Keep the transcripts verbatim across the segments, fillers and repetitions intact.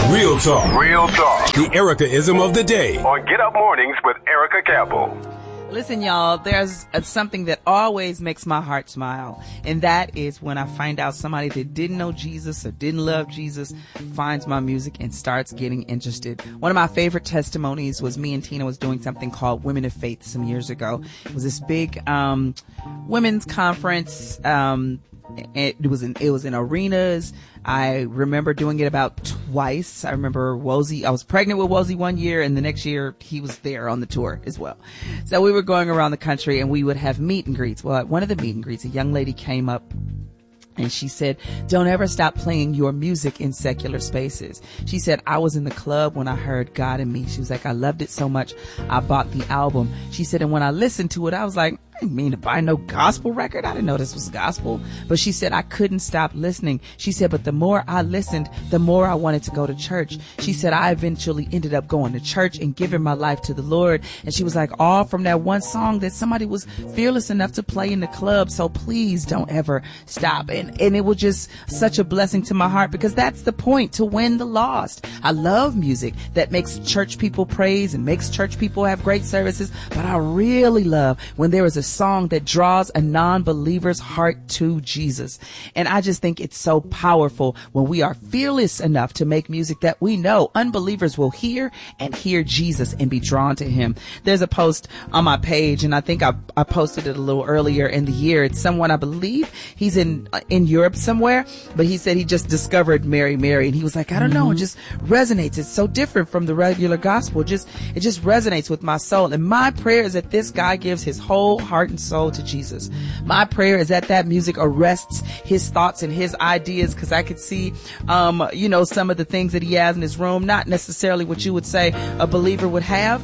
Real talk. Real talk. The Erica-ism of the day. On Get Up Mornings with Erica Campbell. Listen, y'all, there's a, something that always makes my heart smile, and that is when I find out somebody that didn't know Jesus or didn't love Jesus finds my music and starts getting interested. One of my favorite testimonies was me and Tina was doing something called Women of Faith some years ago. It was this big um women's conference. Um it was in it was in arenas. I remember doing it about twice. I remember Wozy, I was pregnant with Wozy one year, and the next year he was there on the tour as well. So we were going around the country and we would have meet and greets. Well, at one of the meet and greets, a young lady came up and she said, don't ever stop playing your music in secular spaces. She said, I was in the club when I heard God in Me. She was like, I loved it so much, I bought the album. She said, and when I listened to it, I was like, I didn't mean to buy no gospel record. I didn't know this was gospel. But she said, I couldn't stop listening. She said, but the more I listened, the more I wanted to go to church. She said, I eventually ended up going to church and giving my life to the Lord. And she was like, all from that one song that somebody was fearless enough to play in the club. So please don't ever stop. And, and it was just such a blessing to my heart, because that's the point, to win the lost. I love music that makes church people praise and makes church people have great services. But I really love when there is a song that draws a non-believer's heart to Jesus. And I just think it's so powerful when we are fearless enough to make music that we know unbelievers will hear and hear Jesus and be drawn to him. There's a post on my page, and I think I, I posted it a little earlier in the year. It's someone, I believe he's in in Europe somewhere, but he said he just discovered Mary Mary, and he was like, I don't know, it just resonates. It's so different from the regular gospel. It just it just resonates with my soul. And my prayer is that this guy gives his whole heart and soul to Jesus. My prayer is that that music arrests his thoughts and his ideas, because I could see, um, you know, some of the things that he has in his room, not necessarily what you would say a believer would have.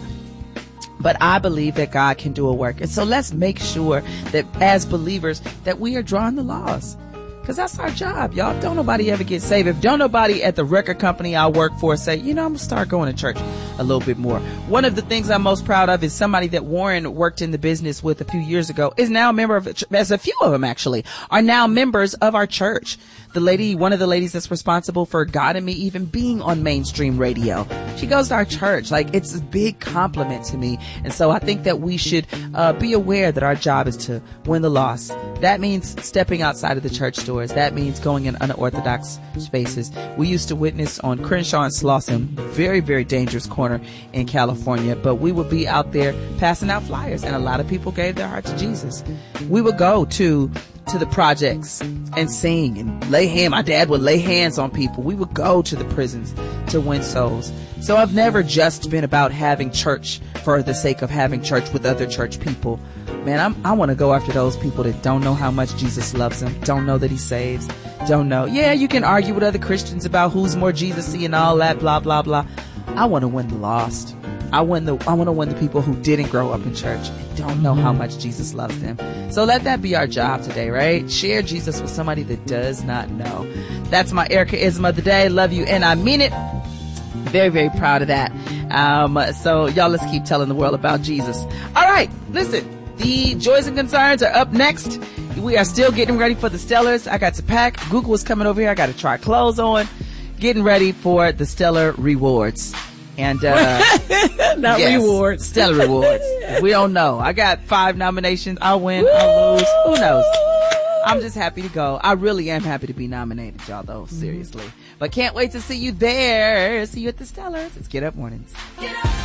But I believe that God can do a work. And so let's make sure that as believers that we are drawing the lost. Because that's our job, y'all. If don't nobody ever get saved, if don't nobody at the record company I work for say, you know, I'm going to start going to church a little bit more. One of the things I'm most proud of is somebody that Warren worked in the business with a few years ago is now a member of, as a few of them actually, are now members of our church. The lady, one of the ladies that's responsible for God and Me even being on mainstream radio, she goes to our church. Like, it's a big compliment to me. And so I think that we should uh, be aware that our job is to win the lost. That means stepping outside of the church doors. That means going in unorthodox spaces. We used to witness on Crenshaw and Slauson, very, very dangerous corner in California, but we would be out there passing out flyers, and a lot of people gave their heart to Jesus. We would go to to the projects and sing and lay hands. My dad would lay hands on people. We would go to the prisons to win souls. So I've never just been about having church for the sake of having church with other church people. Man, I'm, I want to go after those people that don't know how much Jesus loves them, don't know that he saves, don't know. Yeah, you can argue with other Christians about who's more Jesus-y and all that, blah, blah, blah. I want to win the lost. I want the I want to win the people who didn't grow up in church and don't know how much Jesus loves them. So let that be our job today, right? Share Jesus with somebody that does not know. That's my Erica-ism of the day. Love you, and I mean it. Very, very proud of that. Um, so y'all, let's keep telling the world about Jesus. All right, listen. The joys and concerns are up next. We are still getting ready for the Stellars. I got to pack. Google is coming over here. I got to try clothes on. Getting ready for the Stellar Rewards. And, uh, not yes, rewards. Stellar Rewards. We don't know. I got five nominations. I'll win. I'll lose. Who knows? I'm just happy to go. I really am happy to be nominated, y'all, though. Seriously. Mm-hmm. But can't wait to see you there. See you at the Stellars. It's Get Up Mornings. Get up.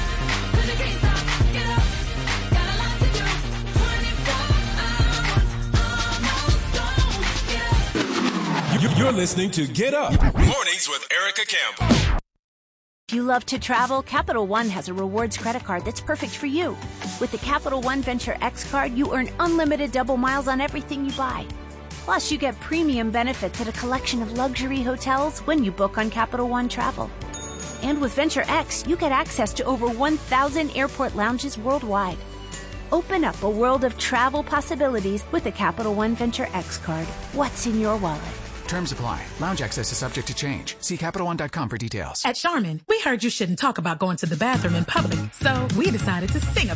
You're listening to Get Up Mornings with Erica Campbell. If you love to travel, Capital One has a rewards credit card that's perfect for you. With the Capital One Venture X card, you earn unlimited double miles on everything you buy. Plus, you get premium benefits at a collection of luxury hotels when you book on Capital One Travel. And with Venture X, you get access to over one thousand airport lounges worldwide. Open up a world of travel possibilities with the Capital One Venture X card. What's in your wallet? Terms apply. Lounge access is subject to change. See Capital One dot com for details. At Charmin, we heard you shouldn't talk about going to the bathroom in public, so we decided to sing about